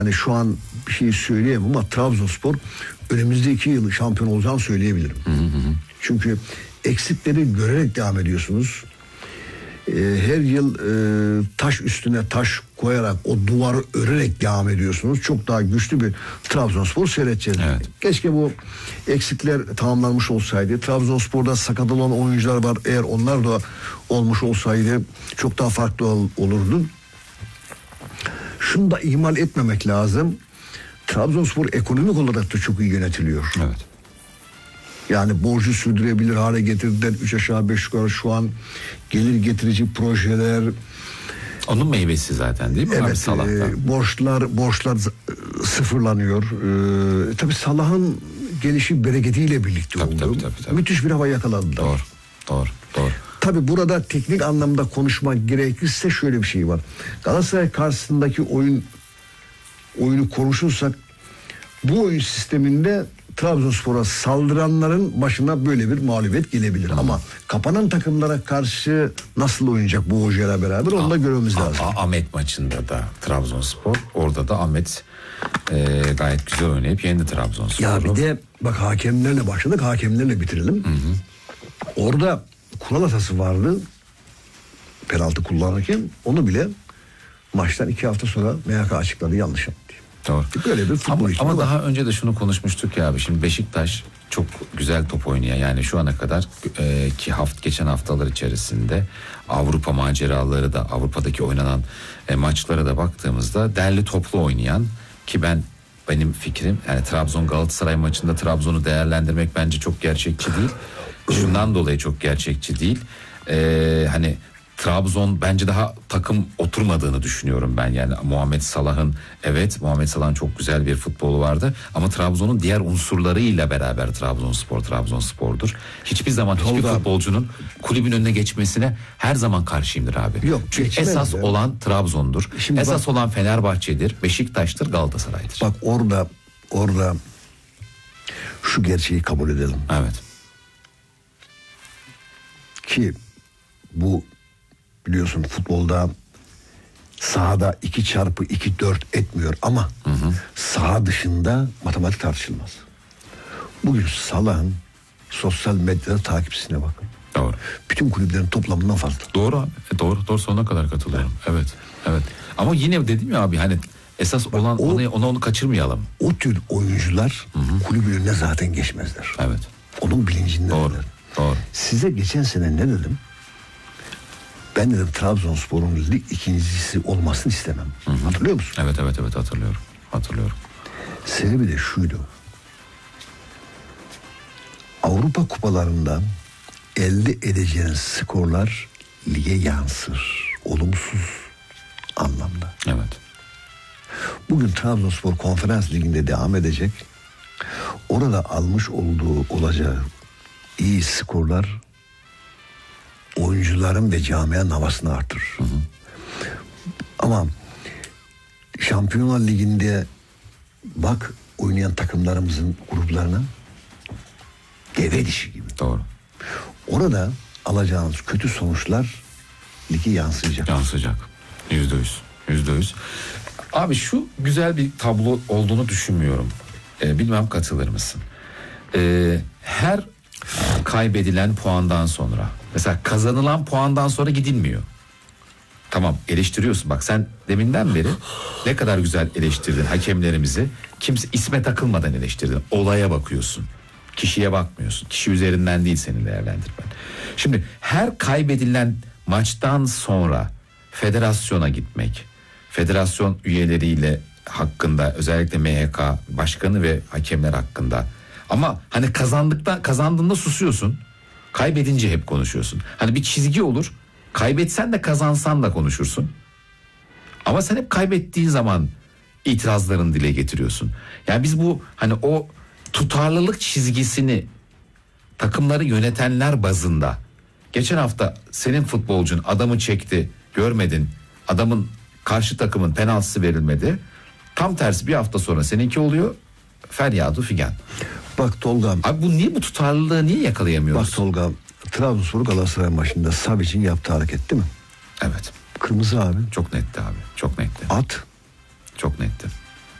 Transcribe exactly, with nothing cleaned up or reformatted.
Yani şu an bir şey söyleyemem ama Trabzonspor önümüzdeki yıl şampiyon olacağını söyleyebilirim. Hı hı. Çünkü eksikleri görerek devam ediyorsunuz. Ee, her yıl e, taş üstüne taş koyarak o duvarı örerek devam ediyorsunuz. Çok daha güçlü bir Trabzonspor seyredeceğiz. Evet. Keşke bu eksikler tamamlanmış olsaydı. Trabzonspor'da sakat olan oyuncular var. Eğer onlar da olmuş olsaydı çok daha farklı ol, olurdu. Şunu da ihmal etmemek lazım. Trabzonspor ekonomik olarak da çok iyi yönetiliyor. Evet. Yani borcu sürdürebilir hale getirdiler. Üç aşağı beş yukarı şu an gelir getirici projeler. Onun meyvesi zaten değil mi? Evet. E, borçlar borçlar sıfırlanıyor. E, tabii Salah'ın gelişi bereketiyle birlikte tabii, oldu. Tabii, tabii, tabii. Müthiş bir hava yakaladılar. Doğru. Doğru. Doğru. Tabii burada teknik anlamda konuşmak gerekirse şöyle bir şey var. Galatasaray karşısındaki oyun oyunu konuşursak bu oyun sisteminde Trabzonspor'a saldıranların başına böyle bir mağlubiyet gelebilir. Hı. Ama kapanan takımlara karşı nasıl oynayacak bu hocayla beraber onu da görmemiz lazım. A- Ahmet maçında da Trabzonspor, orada da Ahmet e, gayet güzel oynayıp yendi Trabzonspor'u. Ya bir de bak hakemlerle başladık, hakemlerle bitirelim. Hı hı. Orada kural hatası vardı. Penaltı kullanırken onu bile maçtan iki hafta sonra M H K açıkladı, yanlış yaptı. Doğru. Böyle bir futbol ama, ama var. daha önce de şunu konuşmuştuk ya abi. Şimdi Beşiktaş çok güzel top oynuyor. Yani şu ana kadar e, ki haft geçen haftalar içerisinde Avrupa maceraları da, Avrupa'daki oynanan e, maçlara da baktığımızda derli toplu oynayan, ki ben benim fikrim yani Trabzon Galatasaray maçında Trabzon'u değerlendirmek bence çok gerçekçi değil. Şundan dolayı çok gerçekçi değil. E, hani Trabzon bence daha takım oturmadığını düşünüyorum ben. Yani Muhammed Salah'ın, evet Muhammed Salah'ın çok güzel bir futbolu vardı ama Trabzon'un diğer unsurlarıyla beraber Trabzonspor Trabzonspor'dur. Hiçbir zaman hiçbir Tolga, futbolcunun kulübün önüne geçmesine her zaman karşıyımdır abi. Yok, çünkü esas ya. olan Trabzon'dur. Şimdi esas bak, olan Fenerbahçe'dir, Beşiktaş'tır, Galatasaray'dır. Bak orada orada şu gerçeği kabul edelim. Evet. Ki bu biliyorsun futbolda sahada iki çarpı iki dört etmiyor ama hı hı. saha dışında matematik tartışılmaz. Bugün Salah'ın sosyal medyada takipçisine bakın. Doğru. Bütün kulüplerin toplamından fazla. Doğru abi. E doğru, doğru sonuna kadar katılıyorum. Evet. Evet. Ama yine dedim ya abi hani esas Bak, olan o, onu, onu onu kaçırmayalım. O tür oyuncular hı hı. kulübün önüne zaten geçmezler. Evet. Onun bilincinde. Doğru. Doğru. Size geçen sene ne dedim? Ben dedim Trabzonspor'un lig ikincisi olmasını istemem. Hı hı. Hatırlıyor musun? Evet evet evet hatırlıyorum. Hatırlıyorum. Sebebi de şuydu. Avrupa kupalarında elde edeceğin skorlar lige yansır. Olumsuz anlamda. Evet. Bugün Trabzonspor Konferans Ligi'nde devam edecek. Orada almış olduğu olacağı iyi skorlar oyuncuların ve camianın havasını artırır. Hı hı. Ama Şampiyonlar Ligi'nde bak oynayan takımlarımızın gruplarına deve dişi gibi. Doğru. Orada alacağınız kötü sonuçlar ligi yansıyacak. Yansıyacak. Yüzde yüz. Yüzde yüz. Abi şu güzel bir tablo olduğunu düşünmüyorum. Ee, bilmem katılır mısın? Ee, her kaybedilen puandan sonra, mesela kazanılan puandan sonra gidilmiyor. Tamam eleştiriyorsun, bak sen deminden beri ne kadar güzel eleştirdin hakemlerimizi. Kimse isme takılmadan eleştirdin. Olaya bakıyorsun. Kişiye bakmıyorsun. Kişi üzerinden değil senin değerlendirmen. Şimdi her kaybedilen maçtan sonra federasyona gitmek, federasyon üyeleriyle hakkında, özellikle M H K başkanı ve hakemler hakkında, ama hani kazandıkta kazandığında susuyorsun. Kaybedince hep konuşuyorsun. Hani bir çizgi olur. Kaybetsen de kazansan da konuşursun. Ama sen hep kaybettiğin zaman itirazlarını dile getiriyorsun. Yani biz bu hani o tutarlılık çizgisini takımları yönetenler bazında, geçen hafta senin futbolcun adamı çekti, görmedin. Adamın, karşı takımın penaltısı verilmedi. Tam tersi bir hafta sonra seninki oluyor. Feryadu figan. Bak Tolga. Abi bu niye, bu tutarlılığı niye yakalayamıyoruz? Bak Tolga, Trabzonspor Galatasaray maçında Savic'in yaptığı hareket değil mi? Evet. Kırmızı abi. Çok netti abi. Çok netti. At. Çok netti.